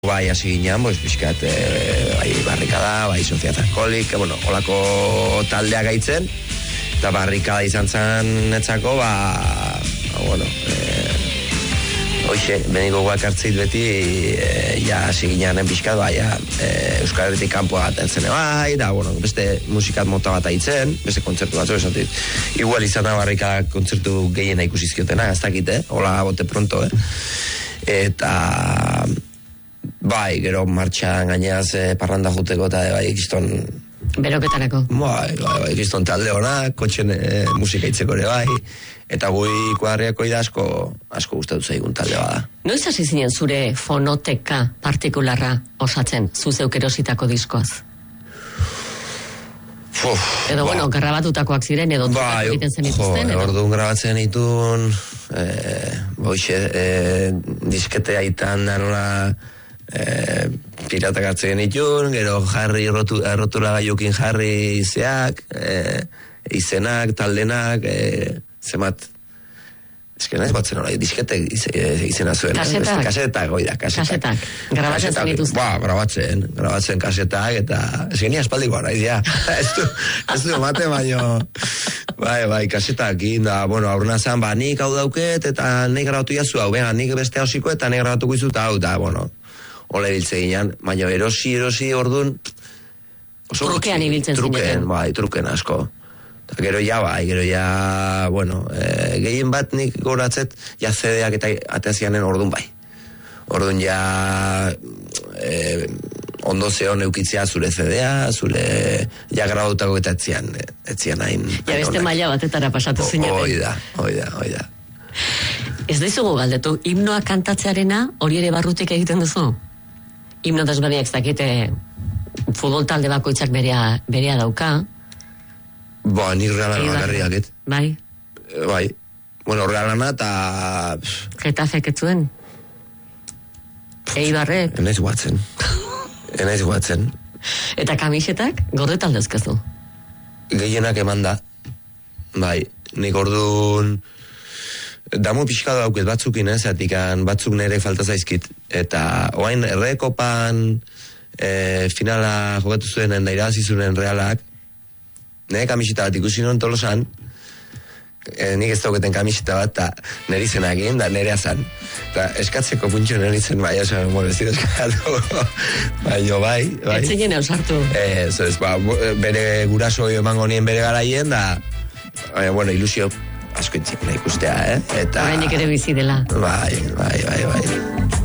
Bai, hasi ginean, pixkat, bai barrikada, bai Sofia Zarkolik, olako taldea gaitzen, eta barrikada izan zen netzako, hoxe, beniko guak hartzeit beti, ja hasi ginean pixkat, Euskal Herritik kanpoa atertzen bai, da, beste musikat mota bat aitzen, beste kontzertu batzu esatit. Igual izan da barrikada kontzertu gehiena ikusizkiotena, ez dakit, hola bote pronto, eta... Bai, gero martxan gaineaz parranda juteko eta bai ekiston... Beroketarako. Bai, ekiston talde honak, kotxen musika itzeko ere bai, eta gui kuadriako asko gustatu zaigun talde bada. Noiz hasi zinen zure fonoteka partikularra osatzen, zuzeuk erositako diskoaz? Edo, grabatutakoak ziren, edo egiten zen ituzten, edo? Orduan grabatzen itun, disketea itan da nola... piratak hartzen itun, gero jarri errotula gaiokin jarri izeak, izenak, taldenak, zemat, eske naiz batzen hori, disketek izena zuen. Kasetak? Kasetak, oida, kasetak. Grabatzen zen ituzten? Grabatzen kasetak, eta eske ni aspaldiko arraiz, ja. Ez du mate, baino... Bai, kasetak, da, aurrena zen, nik hau dauket, eta nik grabatu jazu hau, nik beste hausiko, eta nik grabatuko izut hau, da, hola ibiltze ginean, baina erosi orduan... Trukean ibiltzen zineten. Truken asko. Gero ja, gehien bat nik goratzet, ja CD-ak eta ateazianen orduan bai. Orduan ja... ondo zeon eukitzea zure CD-a, zure... ja grabautako eta etzian hain... Ja beste maila batetara pasatu zineten. Oida. Ez dizugu galdetu, himnoa kantatzearena hori ere barrutik egiten duzu? Himno desberdinak ez dakite futbol talde bakoitzak berea dauka. Ni realana bakarriak, Bai? Bai. Realana eta... Getafek etzuen? Eibarrek? Enaiz guatzen. Eta kamisetak gordetan dauzkazu? Gehienak eman da. Bai, nik orduan... Damu pixka dauket batzukin, zatikan batzuk nire falta zaizkit. Eta oain errekopan finala jokatu zuen irabazi zuen Realak, nire kamiseta bat ikusi non Tolosan, nik ez dauketen kamiseta bat, eta nire izenak egin, da nire azan. Eta eskatzeko puntxo nire izen, ez dira eskatu. Bai. Etzenen ausartu. Bere guraso emango nien bere garaien, da, ilusio asko entzikuna ikustea, eta... Horreinik ere bizi dela. Bai.